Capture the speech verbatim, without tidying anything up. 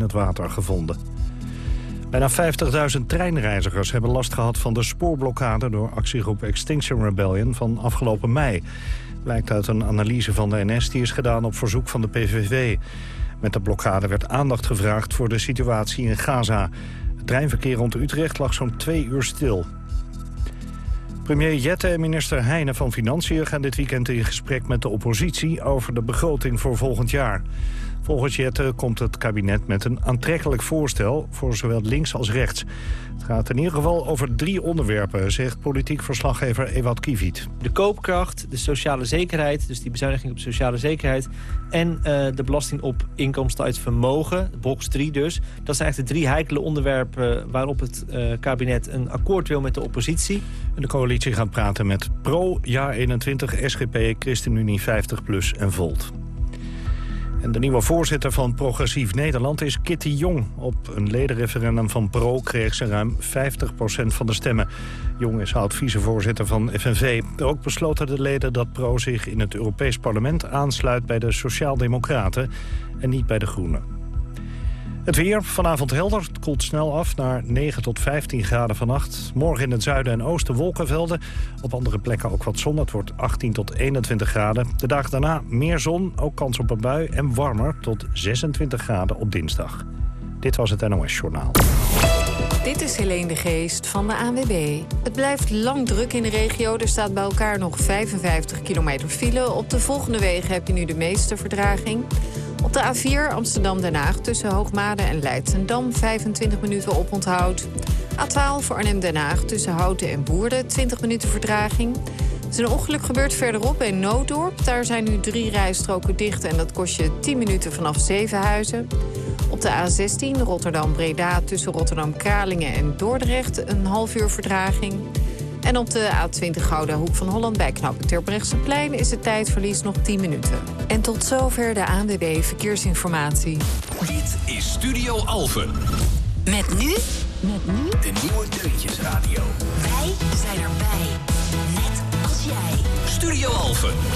het water gevonden. Bijna vijftigduizend treinreizigers hebben last gehad van de spoorblokkade door actiegroep Extinction Rebellion van afgelopen mei. Blijkt uit een analyse van de N S die is gedaan op verzoek van de P V V. Met de blokkade werd aandacht gevraagd voor de situatie in Gaza. Het treinverkeer rond Utrecht lag zo'n twee uur stil. Premier Jette en minister Heijnen van Financiën gaan dit weekend in gesprek met de oppositie over de begroting voor volgend jaar. Volgens Jette komt het kabinet met een aantrekkelijk voorstel voor zowel links als rechts. Het gaat in ieder geval over drie onderwerpen, zegt politiek verslaggever Ewout Kiewiet. De koopkracht, de sociale zekerheid, dus die bezuiniging op sociale zekerheid, en uh, de belasting op inkomsten uit vermogen, box drie dus. Dat zijn eigenlijk de drie heikele onderwerpen waarop het uh, kabinet een akkoord wil met de oppositie. De coalitie gaat praten met Pro, Ja eenentwintig, S G P, ChristenUnie vijftig plus en Volt. En de nieuwe voorzitter van Progressief Nederland is Kitty Jong. Op een ledenreferendum van Pro kreeg ze ruim vijftig procent van de stemmen. Jong is oud-vicevoorzitter van F N V. Ook besloten de leden dat Pro zich in het Europees Parlement aansluit bij de Sociaaldemocraten en niet bij de Groenen. Het weer, vanavond helder, het koelt snel af naar negen tot vijftien graden vannacht. Morgen in het zuiden en oosten wolkenvelden. Op andere plekken ook wat zon, het wordt achttien tot eenentwintig graden. De dag daarna meer zon, ook kans op een bui en warmer tot zesentwintig graden op dinsdag. Dit was het N O S Journaal. Dit is Helene de Geest van de A N W B. Het blijft lang druk in de regio. Er staat bij elkaar nog vijfenvijftig kilometer file. Op de volgende wegen heb je nu de meeste vertraging. Op de A vier Amsterdam-Den Haag tussen Hoogmade en Leidschendam vijfentwintig minuten oponthoud. A twaalf voor Arnhem-Den Haag tussen Houten en Woerden twintig minuten vertraging. Er is een ongeluk gebeurd verderop bij Nooddorp. Daar zijn nu drie rijstroken dicht en dat kost je tien minuten vanaf Zevenhuizen. Op de A zestien Rotterdam-Breda tussen Rotterdam-Kralingen en Dordrecht een half uur vertraging. En op de A twintig Gouda Hoek van Holland bij knooppunt Terbrechtseplein is het tijdverlies nog tien minuten. En tot zover de A N W B Verkeersinformatie. Dit is Studio Alphen. Met nu? Met nu? De nieuwe Deuntjesradio. Wij zijn erbij. Net als jij. Studio Alphen.